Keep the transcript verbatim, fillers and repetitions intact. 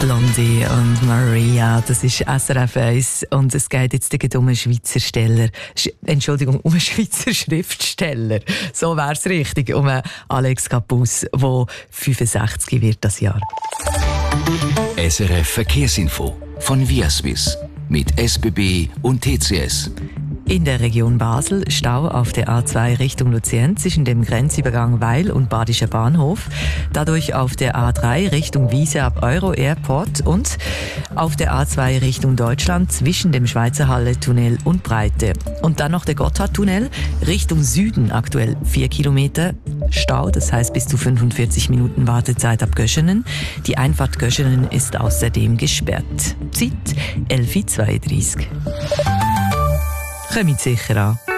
Blondie und Maria, das ist S R F eins und es geht jetzt um einen Schweizer Steller, Sch- Entschuldigung, um einen Schweizer Schriftsteller, so wäre es richtig, um einen Alex Capus, der fünfundsechzig wird das Jahr. S R F Verkehrsinfo von Viaswiss mit S B B und T C S. In der Region Basel Stau auf der A zwei Richtung Luzern zwischen dem Grenzübergang Weil und Badischer Bahnhof. Dadurch auf der A drei Richtung Wiese ab Euro Airport und auf der A zwei Richtung Deutschland zwischen dem Schweizer Halle Tunnel und Breite. Und dann noch der Gotthardtunnel Richtung Süden, aktuell vier Kilometer Stau, das heißt bis zu fünfundvierzig Minuten Wartezeit ab Göschenen. Die Einfahrt Göschenen ist außerdem gesperrt. Zeit elf Uhr zweiunddreißig. Kommt sicher an.